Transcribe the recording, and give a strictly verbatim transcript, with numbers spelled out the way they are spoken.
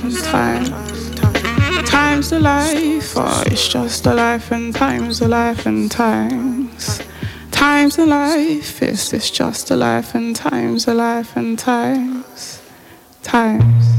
time. Time's a life, oh, it's just a life, and time's a life, and times. Time's a life, it's, it's just a life, and time's a life, and times. Times.